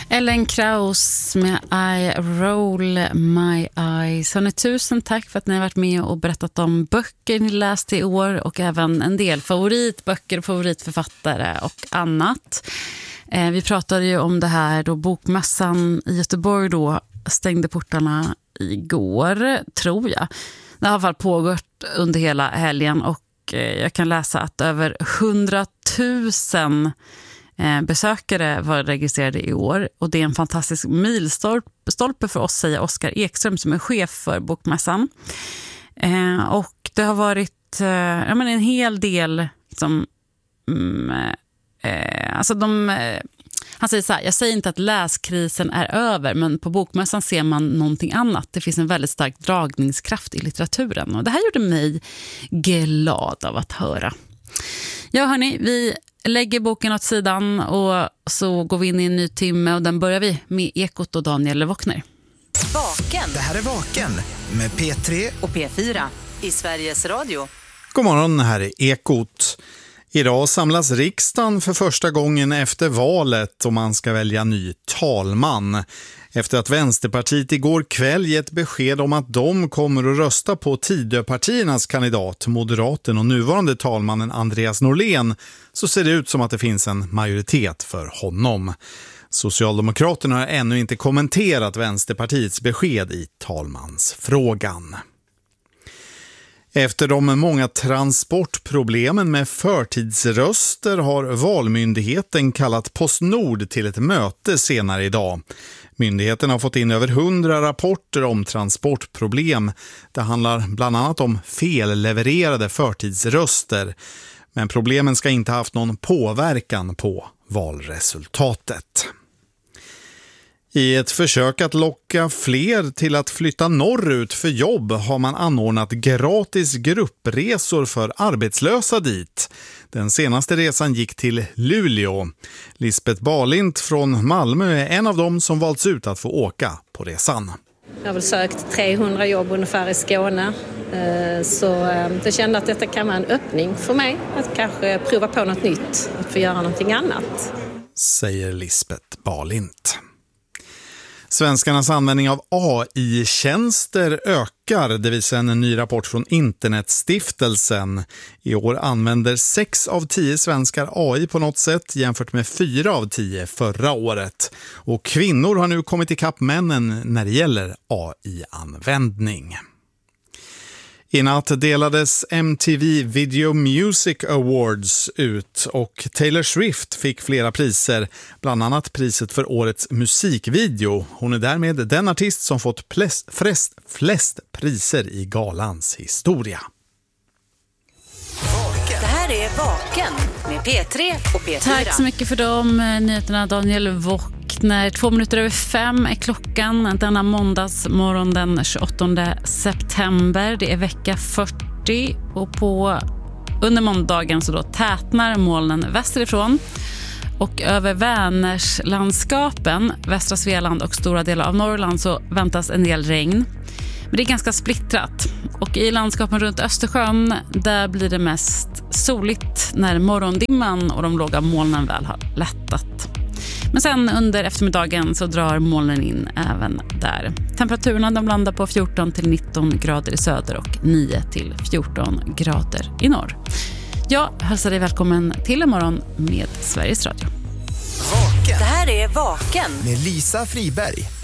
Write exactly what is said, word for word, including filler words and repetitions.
Ellen Krauss med I Roll My Eyes. Hörrni, tusen tack för att ni har varit med och berättat om böcker ni läst i år och även en del favoritböcker, favoritförfattare och annat. Eh, vi pratade ju om det här då bokmässan i Göteborg då stängde portarna igår, tror jag. Det har i alla fall pågått under hela helgen och eh, jag kan läsa att över hundratusen besökare var registrerade i år och det är en fantastisk milstolpe för oss, säger Oskar Ekström som är chef för bokmässan. Eh, och det har varit eh, jag menar, en hel del liksom, mm, eh, alltså de, eh, han säger så här, jag säger inte att läskrisen är över, men på bokmässan ser man någonting annat. Det finns en väldigt stark dragningskraft i litteraturen och det här gjorde mig glad av att höra. Ja hörni, vi lägger boken åt sidan och så går vi in i en ny timme och den börjar vi med Ekot och Daniel Levokner. Vaken. Det här är Vaken med P tre och P fyra i Sveriges Radio. God morgon, här är Ekot. Idag samlas riksdagen för första gången efter valet och man ska välja ny talman. Efter att Vänsterpartiet igår kväll gett besked om att de kommer att rösta på Tidöpartiernas kandidat, moderaten och nuvarande talmannen Andreas Norlén, så ser det ut som att det finns en majoritet för honom. Socialdemokraterna har ännu inte kommenterat Vänsterpartiets besked i talmansfrågan. Efter de många transportproblemen med förtidsröster har Valmyndigheten kallat Postnord till ett möte senare idag. Myndigheten har fått in över hundra rapporter om transportproblem. Det handlar bland annat om fellevererade förtidsröster. Men problemen ska inte ha haft någon påverkan på valresultatet. I ett försök att locka fler till att flytta norrut för jobb har man anordnat gratis gruppresor för arbetslösa dit. Den senaste resan gick till Luleå. Lisbeth Balint från Malmö är en av dem som valts ut att få åka på resan. Jag har väl sökt trehundra jobb ungefär i Skåne, så jag kände att detta kan vara en öppning för mig att kanske prova på något nytt, att få göra någonting annat. Säger Lisbeth Balint. Svenskarnas användning av A I-tjänster ökar, det visar en ny rapport från Internetstiftelsen. I år använder sex av tio svenskar A I på något sätt jämfört med fyra av tio förra året. Och kvinnor har nu kommit ikapp männen när det gäller A I-användning. I natt delades M T V Video Music Awards ut och Taylor Swift fick flera priser, bland annat priset för årets musikvideo. Hon är därmed den artist som fått flest, flest priser i galans historia. Det här är Vaken med P tre och P fyra. Tack så mycket för de nyheterna, Daniel Wokner. Två minuter över fem är klockan denna måndagsmorgon den tjugoåttonde september. Det är vecka fyrtio och på under måndagen så då tätnar molnen västerifrån. Och över Vänerslandskapen, västra Svealand och stora delar av Norrland så väntas en del regn. Men det är ganska splittrat. Och i landskapen runt Östersjön där blir det mest soligt när morgondimman och de låga molnen väl har lättat. Men sen under eftermiddagen så drar molnen in även där. Temperaturerna de landar på fjorton till nitton grader i söder och nio till fjorton grader i norr. Jag hälsar dig välkommen till en morgon med Sveriges Radio. Vaken. Det här är Vaken med Lisa Friberg.